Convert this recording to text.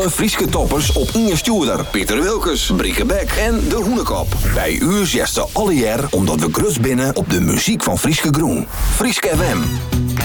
Alle Frieske toppers op Inge Stuurder, Pieter Wilkes, Brieke Beck en De Hoenekop. Bij u zegt ze alle jaar omdat we grut binnen op de muziek van Frieske Groen. Frieske FM.